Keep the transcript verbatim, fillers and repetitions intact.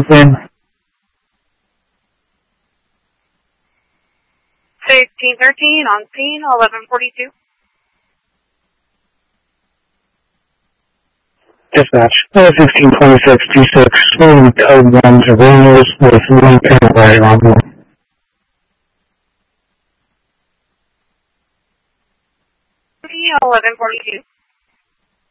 in. sixteen thirteen on scene, eleven forty-two. Dispatch, fifteen twenty-six two six, swing code one to Ramos with one paramedic on board. eleven forty-two.